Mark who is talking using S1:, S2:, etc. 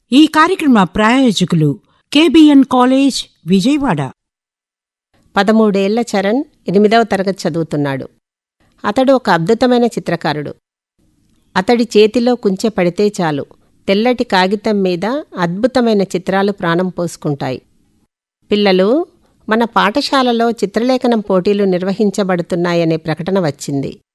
S1: ఈ కార్యక్రమ ప్రాయోజకులు KBN college, Vijayawada.
S2: 13 ఏళ్ల చరణ్ 8వ తరగతి చదువుతున్నాడు. అతడు ఒక అద్భుతమైన చిత్రకారుడు. అతడి చేతిలో కుంచె పడితే చాలు, తెల్లటి కాగితం మీద అద్భుతమైన చిత్రాలు ప్రాణం పోసుకుంటాయి. పిల్లలు, మన పాఠశాలలో చిత్రలేఖనం పోటీలు నిర్వహించబడుతున్నాయనే ప్రకటన వచ్చింది.